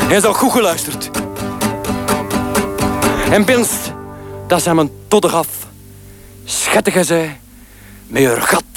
Hij zou goed geluisterd. En pinst, dat zijn mijn todder af. Schettige zij, met haar gat